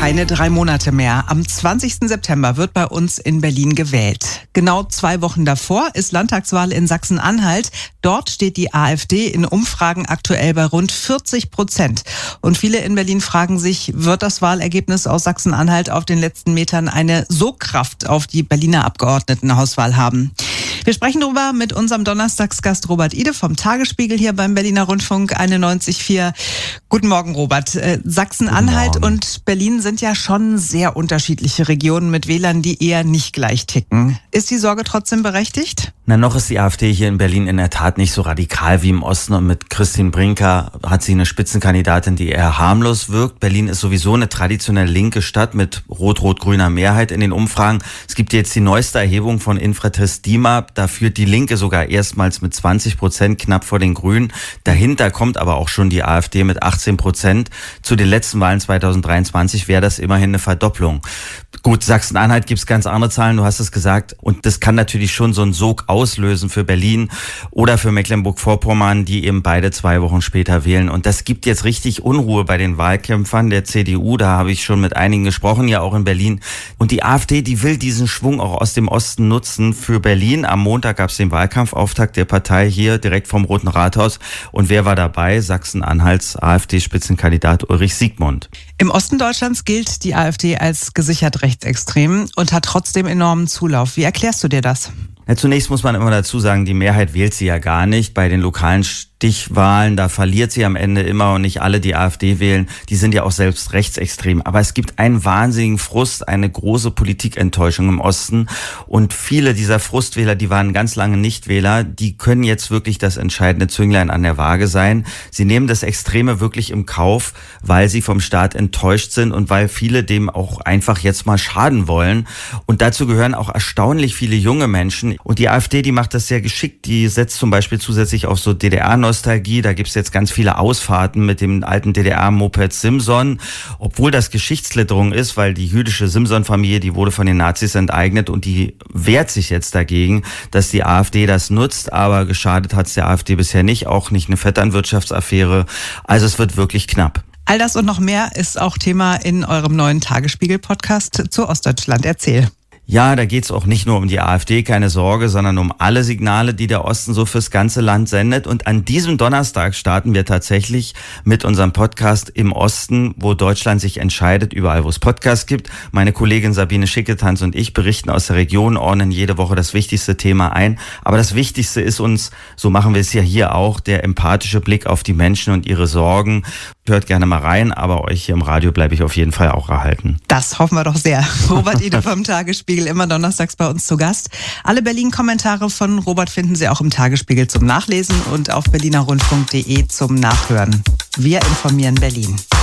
keine 3 Monate mehr. Am 20. September wird bei uns in Berlin gewählt. Genau 2 Wochen davor ist Landtagswahl in Sachsen-Anhalt. Dort steht die AfD in Umfragen aktuell bei rund 40%. Und viele in Berlin fragen sich, wird das Wahlergebnis aus Sachsen-Anhalt auf den letzten Metern eine Sogkraft auf die Berliner Abgeordnetenhauswahl haben? Wir sprechen darüber mit unserem Donnerstagsgast Robert Ide vom Tagesspiegel hier beim Berliner Rundfunk 91.4. Guten Morgen, Robert. Sachsen-Anhalt und Berlin sind ja schon sehr unterschiedliche Regionen mit Wählern, die eher nicht gleich ticken. Ist die Sorge trotzdem berechtigt? Na, noch ist die AfD hier in Berlin in der Tat nicht so radikal wie im Osten, und mit Christine Brinker hat sie eine Spitzenkandidatin, die eher harmlos wirkt. Berlin ist sowieso eine traditionell linke Stadt mit rot-rot-grüner Mehrheit in den Umfragen. Es gibt jetzt die neueste Erhebung von Infratest DIMAP, da führt die Linke sogar erstmals mit 20% knapp vor den Grünen. Dahinter kommt aber auch schon die AfD mit 18%. Zu den letzten Wahlen 2023 wäre das immerhin eine Verdopplung. Gut, Sachsen-Anhalt gibt's ganz andere Zahlen, du hast es gesagt. Und das kann natürlich schon so einen Sog auslösen für Berlin oder für Mecklenburg-Vorpommern, die eben beide 2 Wochen später wählen. Und das gibt jetzt richtig Unruhe bei den Wahlkämpfern der CDU. Da habe ich schon mit einigen gesprochen, ja auch in Berlin. Und die AfD, die will diesen Schwung auch aus dem Osten nutzen für Berlin. Am Montag gab's den Wahlkampfauftakt der Partei hier direkt vom Roten Rathaus. Und wer war dabei? Sachsen-Anhalts AfD-Spitzenkandidat Ulrich Siegmund. Im Osten Deutschlands gilt die AfD als gesichert rechtsextrem und hat trotzdem enormen Zulauf. Wie erklärst du dir das? Ja, zunächst muss man immer dazu sagen, die Mehrheit wählt sie ja gar nicht. Bei den lokalen Stichwahlen, da verliert sie am Ende immer, und nicht alle, die AfD wählen, die sind ja auch selbst rechtsextrem. Aber es gibt einen wahnsinnigen Frust, eine große Politikenttäuschung im Osten, und viele dieser Frustwähler, die waren ganz lange Nichtwähler, die können jetzt wirklich das entscheidende Zünglein an der Waage sein. Sie nehmen das Extreme wirklich im Kauf, weil sie vom Staat enttäuscht sind und weil viele dem auch einfach jetzt mal schaden wollen. Und dazu gehören auch erstaunlich viele junge Menschen. Und die AfD, die macht das sehr geschickt. Die setzt zum Beispiel zusätzlich auf so DDR-Nostalgie. Da gibt's jetzt ganz viele Ausfahrten mit dem alten DDR-Moped Simson. Obwohl das Geschichtsklitterung ist, weil die jüdische Simson-Familie, die wurde von den Nazis enteignet, und die wehrt sich jetzt dagegen, dass die AfD das nutzt. Aber geschadet hat's der AfD bisher nicht. Auch nicht eine Vetternwirtschaftsaffäre. Also es wird wirklich knapp. All das und noch mehr ist auch Thema in eurem neuen Tagesspiegel-Podcast zu Ostdeutschland. Erzähl. Ja, da geht's auch nicht nur um die AfD, keine Sorge, sondern um alle Signale, die der Osten so fürs ganze Land sendet. Und an diesem Donnerstag starten wir tatsächlich mit unserem Podcast im Osten, wo Deutschland sich entscheidet, überall wo es Podcasts gibt. Meine Kollegin Sabine Schicketanz und ich berichten aus der Region, ordnen jede Woche das wichtigste Thema ein. Aber das Wichtigste ist uns, so machen wir es ja hier auch, der empathische Blick auf die Menschen und ihre Sorgen. Hört gerne mal rein, aber euch hier im Radio bleibe ich auf jeden Fall auch erhalten. Das hoffen wir doch sehr. Robert Ide vom Tagesspiegel, immer donnerstags bei uns zu Gast. Alle Berlin-Kommentare von Robert finden Sie auch im Tagesspiegel zum Nachlesen und auf berlinerrundfunk.de zum Nachhören. Wir informieren Berlin.